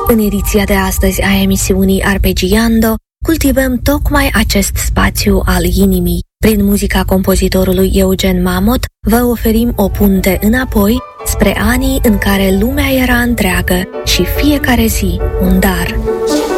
În ediția de astăzi a emisiunii Arpeggiando, cultivăm tocmai acest spațiu al inimii. Prin muzica compozitorului Eugen Mamot, vă oferim o punte înapoi spre anii în care lumea era întreagă și fiecare zi un dar.